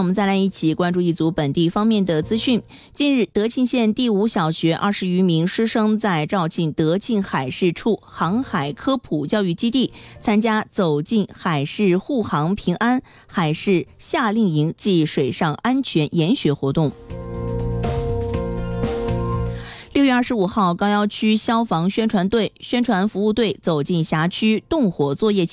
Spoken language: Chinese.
们再来一起关注一组本地方面的资讯。近日，德庆县第5小学20余名师生在肇庆德庆海事处航海科普教育基地参加走进海事护航平安海事夏令营暨水上安全研学活动。6月25号，高要区消防宣传队、宣传服务队走进辖区动火作业